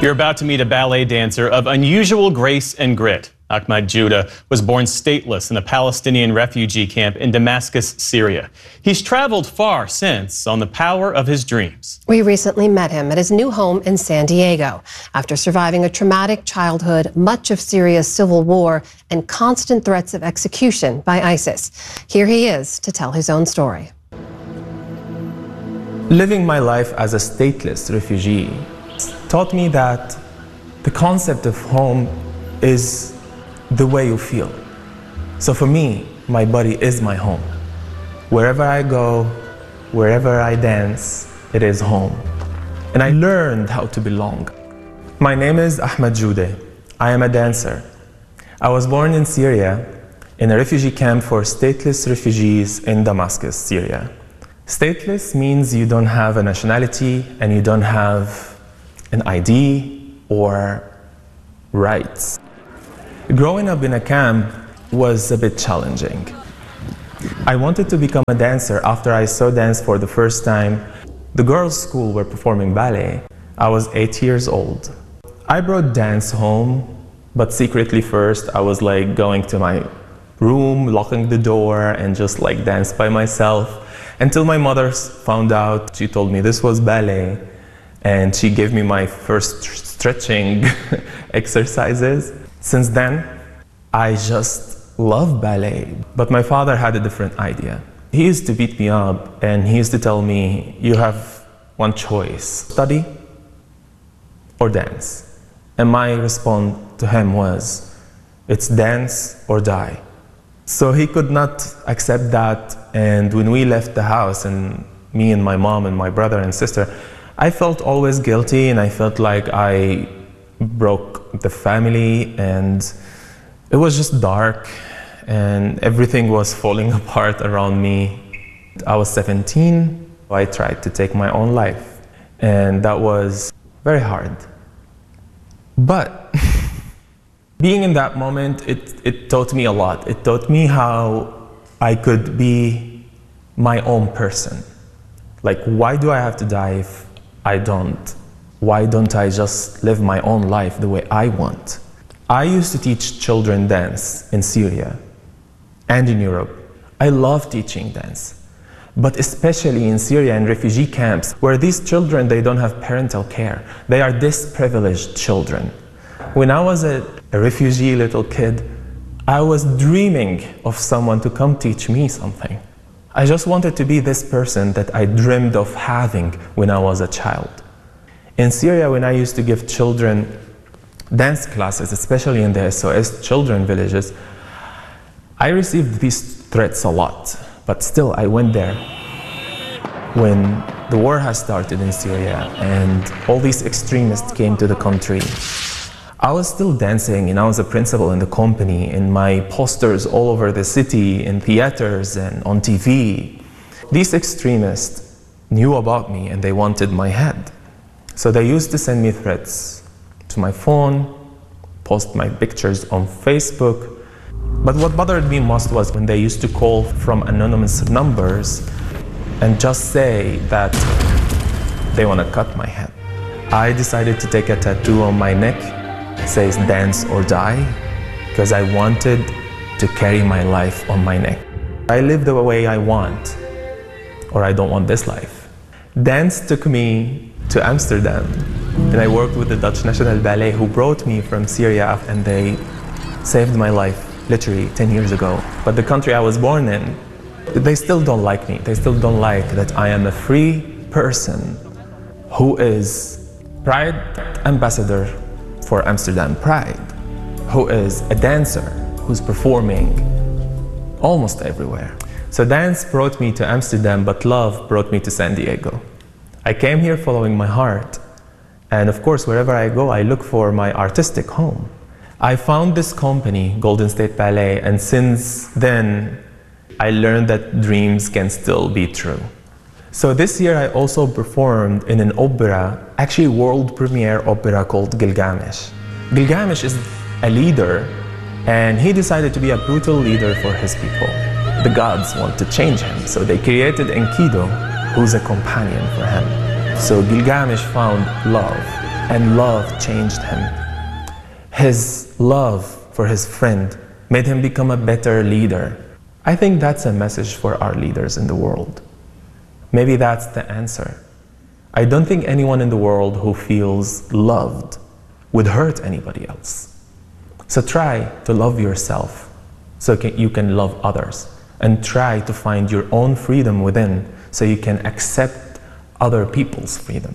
You're about to meet a ballet dancer of unusual grace and grit. Ahmad Jouda was born stateless in a Palestinian refugee camp in Damascus, Syria. He's traveled far since on the power of his dreams. We recently met him at his new home in San Diego. After surviving a traumatic childhood, much of Syria's civil war, and constant threats of execution by ISIS. Here he is to tell his own story. Living my life as a stateless refugee taught me that the concept of home is the way you feel. So for me, my body is my home. Wherever I go, wherever I dance, it is home. And I learned how to belong. My name is Ahmad Jouda. I am a dancer. I was born in Syria in a refugee camp for stateless refugees in Damascus, Syria. Stateless means you don't have a nationality and you don't have an ID or rights. Growing up in a camp was a bit challenging. I wanted to become a dancer after I saw dance for the first time. The girls' school were performing ballet. I was 8 years old. I brought dance home, but secretly first I was like going to my room, locking the door and just like dance by myself until my mother found out. She told me this was ballet and she gave me my first stretching exercises. Since then, I just love ballet. But my father had a different idea. He used to beat me up and he used to tell me, you have one choice, study or dance. And my response to him was, it's dance or die. So he could not accept that. And when we left the house, and me and my mom and my brother and sister, I felt always guilty and I felt like I broke the family and it was just dark and everything was falling apart around me. I was 17. I tried to take my own life and that was very hard. But being in that moment, it taught me a lot. It taught me how I could be my own person. Like, why do I have to die if I don't? Why don't I just live my own life the way I want? I used to teach children dance in Syria and in Europe. I love teaching dance, but especially in Syria and refugee camps where these children, they don't have parental care. They are disprivileged children. When I was a refugee little kid, I was dreaming of someone to come teach me something. I just wanted to be this person that I dreamed of having when I was a child. In Syria, when I used to give children dance classes, especially in the SOS children villages, I received these threats a lot, but still I went there. When the war has started in Syria and all these extremists came to the country, I was still dancing and I was a principal in the company, and my posters all over the city, in theaters and on TV. These extremists knew about me and they wanted my head. So they used to send me threats to my phone, post my pictures on Facebook. But what bothered me most was when they used to call from anonymous numbers and just say that they want to cut my head. I decided to take a tattoo on my neck. It says dance or die, because I wanted to carry my life on my neck. I live the way I want, or I don't want this life. Dance took me to Amsterdam, and I worked with the Dutch National Ballet who brought me from Syria, and they saved my life literally 10 years ago. But the country I was born in, they still don't like me. They still don't like that I am a free person who is Pride ambassador for Amsterdam Pride, who is a dancer who's performing almost everywhere. So dance brought me to Amsterdam, but love brought me to San Diego. I came here following my heart, and of course, wherever I go, I look for my artistic home. I found this company, Golden State Ballet, and since then, I learned that dreams can still be true. So this year I also performed in an opera, actually world premiere opera called Gilgamesh. Gilgamesh is a leader and he decided to be a brutal leader for his people. The gods want to change him, so they created Enkidu, who's a companion for him. So Gilgamesh found love, and love changed him. His love for his friend made him become a better leader. I think that's a message for our leaders in the world. Maybe that's the answer. I don't think anyone in the world who feels loved would hurt anybody else. So try to love yourself so you can love others, and try to find your own freedom within so you can accept other people's freedom.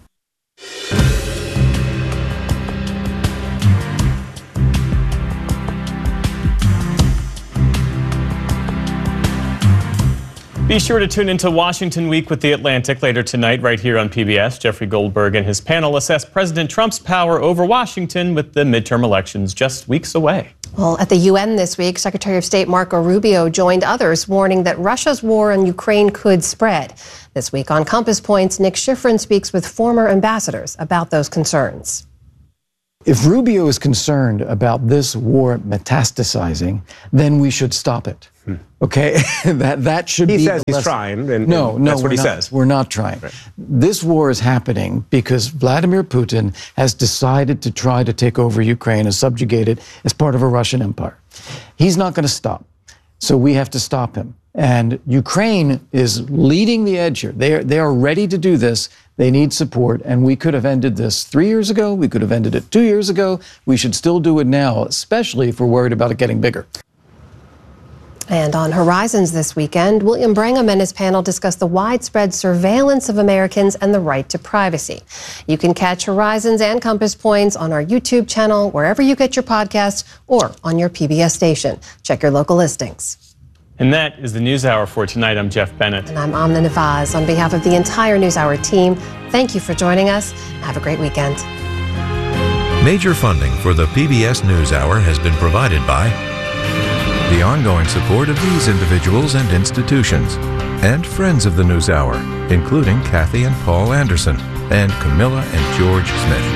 Be sure to tune into Washington Week with The Atlantic later tonight, right here on PBS. Jeffrey Goldberg and his panel assess President Trump's power over Washington with the midterm elections just weeks away. Well, at the UN this week, Secretary of State Marco Rubio joined others warning that Russia's war on Ukraine could spread. This week on Compass Points, Nick Schifrin speaks with former ambassadors about those concerns. If Rubio is concerned about this war metastasizing, then we should stop it. Okay, that should be. He says he's trying, and no, that's what he not. says. We're not trying. Right. This war is happening because Vladimir Putin has decided to try to take over Ukraine and subjugate it as part of a Russian empire. He's not going to stop, so we have to stop him. And Ukraine is leading the edge here. They are ready to do this. They need support, and we could have ended this 3 years ago. We could have ended it 2 years ago. We should still do it now, especially if we're worried about it getting bigger. And on Horizons this weekend, William Brangham and his panel discuss the widespread surveillance of Americans and the right to privacy. You can catch Horizons and Compass Points on our YouTube channel, wherever you get your podcasts, or on your PBS station. Check your local listings. And that is the NewsHour for tonight. I'm Jeff Bennett. And I'm Amna Nawaz. On behalf of the entire NewsHour team, thank you for joining us. Have a great weekend. Major funding for the PBS NewsHour has been provided by the ongoing support of these individuals and institutions, and friends of the NewsHour, including Kathy and Paul Anderson, and Camilla and George Smith.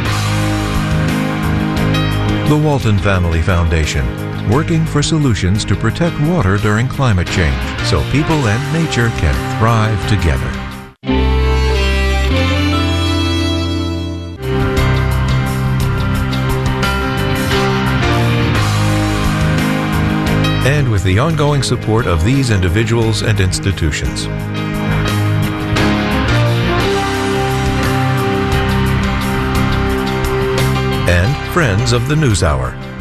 The Walton Family Foundation, working for solutions to protect water during climate change so people and nature can thrive together. And with the ongoing support of these individuals and institutions. And friends of the NewsHour.